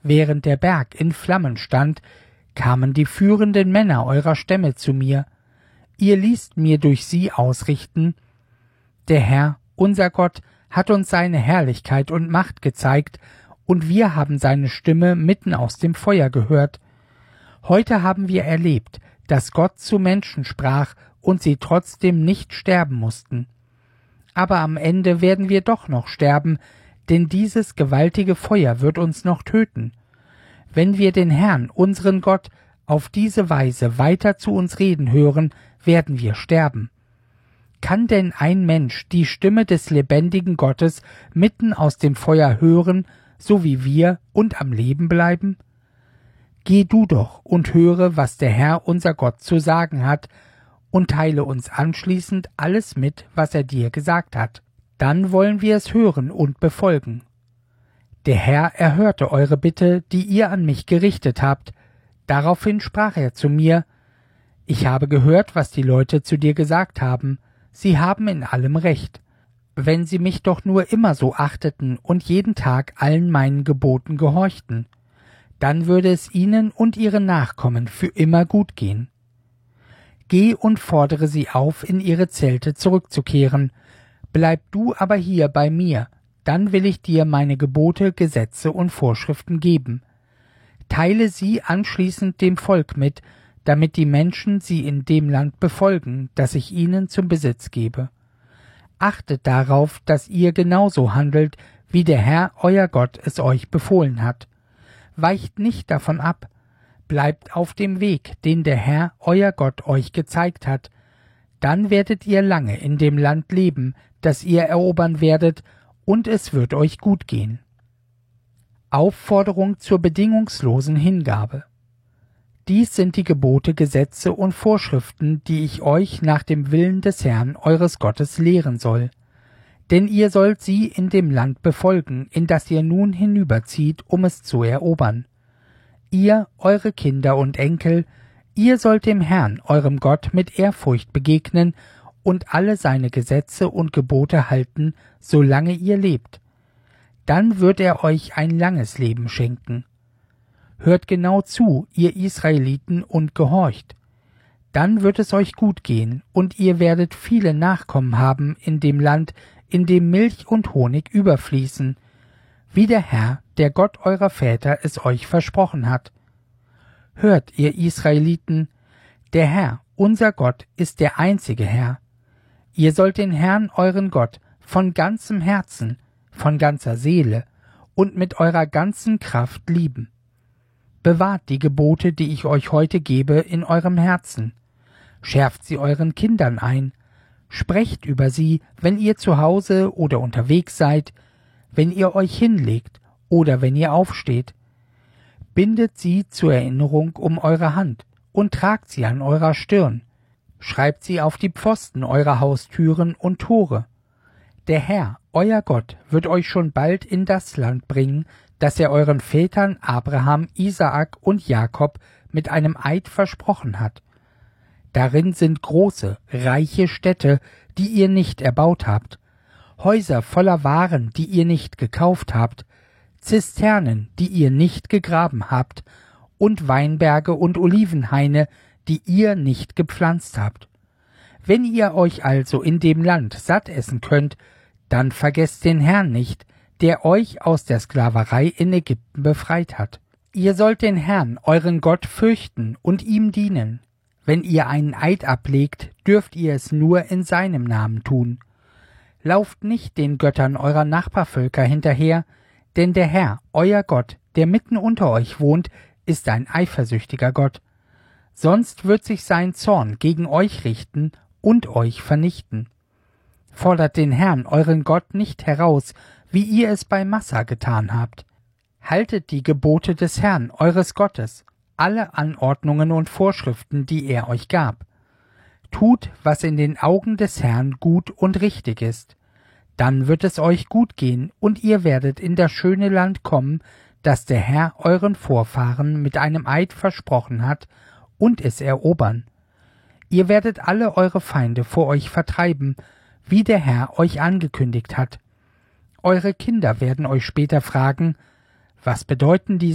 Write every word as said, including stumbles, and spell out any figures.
während der Berg in Flammen stand, kamen die führenden Männer eurer Stämme zu mir. Ihr ließt mir durch sie ausrichten: Der Herr, unser Gott, hat uns seine Herrlichkeit und Macht gezeigt, und wir haben seine Stimme mitten aus dem Feuer gehört. Heute haben wir erlebt, dass Gott zu Menschen sprach und sie trotzdem nicht sterben mussten. Aber am Ende werden wir doch noch sterben, denn dieses gewaltige Feuer wird uns noch töten. Wenn wir den Herrn, unseren Gott, auf diese Weise weiter zu uns reden hören, werden wir sterben. Kann denn ein Mensch die Stimme des lebendigen Gottes mitten aus dem Feuer hören, so wie wir, und am Leben bleiben? Geh du doch und höre, was der Herr unser Gott zu sagen hat, und teile uns anschließend alles mit, was er dir gesagt hat. Dann wollen wir es hören und befolgen. Der Herr erhörte eure Bitte, die ihr an mich gerichtet habt. Daraufhin sprach er zu mir: Ich habe gehört, was die Leute zu dir gesagt haben. Sie haben in allem Recht. Wenn sie mich doch nur immer so achteten und jeden Tag allen meinen Geboten gehorchten, dann würde es ihnen und ihren Nachkommen für immer gut gehen. Geh und fordere sie auf, in ihre Zelte zurückzukehren. Bleib du aber hier bei mir, dann will ich dir meine Gebote, Gesetze und Vorschriften geben. Teile sie anschließend dem Volk mit, damit die Menschen sie in dem Land befolgen, das ich ihnen zum Besitz gebe. Achtet darauf, dass ihr genauso handelt, wie der Herr, euer Gott, es euch befohlen hat. Weicht nicht davon ab. Bleibt auf dem Weg, den der Herr, euer Gott, euch gezeigt hat. Dann werdet ihr lange in dem Land leben, das ihr erobern werdet, und es wird euch gut gehen. Aufforderung zur bedingungslosen Hingabe. Dies sind die Gebote, Gesetze und Vorschriften, die ich euch nach dem Willen des Herrn, eures Gottes, lehren soll. Denn ihr sollt sie in dem Land befolgen, in das ihr nun hinüberzieht, um es zu erobern. Ihr, eure Kinder und Enkel, ihr sollt dem Herrn, eurem Gott, mit Ehrfurcht begegnen und alle seine Gesetze und Gebote halten, solange ihr lebt. Dann wird er euch ein langes Leben schenken. Hört genau zu, ihr Israeliten, und gehorcht. Dann wird es euch gut gehen, und ihr werdet viele Nachkommen haben in dem Land, in dem Milch und Honig überfließen, wie der Herr, der Gott eurer Väter, es euch versprochen hat. Hört, ihr Israeliten, der Herr, unser Gott, ist der einzige Herr. Ihr sollt den Herrn, euren Gott, von ganzem Herzen, von ganzer Seele und mit eurer ganzen Kraft lieben. Bewahrt die Gebote, die ich euch heute gebe, in eurem Herzen. Schärft sie euren Kindern ein. Sprecht über sie, wenn ihr zu Hause oder unterwegs seid, wenn ihr euch hinlegt oder wenn ihr aufsteht. Bindet sie zur Erinnerung um eure Hand und tragt sie an eurer Stirn. Schreibt sie auf die Pfosten eurer Haustüren und Tore. Der Herr, euer Gott, wird euch schon bald in das Land bringen, das er euren Vätern Abraham, Isaak und Jakob mit einem Eid versprochen hat. Darin sind große, reiche Städte, die ihr nicht erbaut habt, Häuser voller Waren, die ihr nicht gekauft habt, Zisternen, die ihr nicht gegraben habt, und Weinberge und Olivenhaine, die ihr nicht gepflanzt habt. Wenn ihr euch also in dem Land satt essen könnt, dann vergesst den Herrn nicht, der euch aus der Sklaverei in Ägypten befreit hat. Ihr sollt den Herrn, euren Gott, fürchten und ihm dienen. Wenn ihr einen Eid ablegt, dürft ihr es nur in seinem Namen tun. Lauft nicht den Göttern eurer Nachbarvölker hinterher, denn der Herr, euer Gott, der mitten unter euch wohnt, ist ein eifersüchtiger Gott. Sonst wird sich sein Zorn gegen euch richten und euch vernichten. Fordert den Herrn, euren Gott, nicht heraus, wie ihr es bei Massa getan habt. Haltet die Gebote des Herrn, eures Gottes, alle Anordnungen und Vorschriften, die er euch gab. Tut, was in den Augen des Herrn gut und richtig ist. Dann wird es euch gut gehen, und ihr werdet in das schöne Land kommen, das der Herr euren Vorfahren mit einem Eid versprochen hat, und es erobern. Ihr werdet alle eure Feinde vor euch vertreiben, wie der Herr euch angekündigt hat. Eure Kinder werden euch später fragen: Was bedeuten diese